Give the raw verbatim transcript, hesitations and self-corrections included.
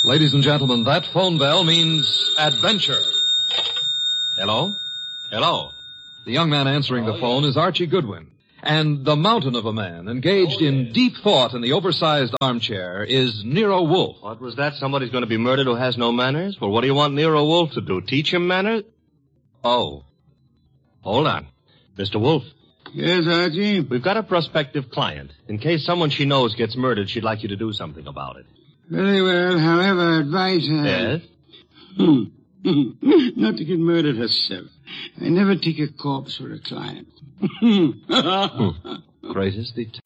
Ladies and gentlemen, that phone bell means adventure. Hello? Hello? The young man answering the phone is Archie Goodwin. And the mountain of a man engaged oh, yeah. in deep thought in the oversized armchair is Nero Wolfe. What was that? Somebody's going to be murdered who has no manners? Well, what do you want Nero Wolfe to do? Teach him manners? Oh. Hold on. Mister Wolfe. Yes, Archie? We've got a prospective client. In case someone she knows gets murdered, she'd like you to do something about it. Very well. However, advise her. Yes? Hmm. Not to get murdered herself. I never take a corpse for a client. hmm. Greatest detective.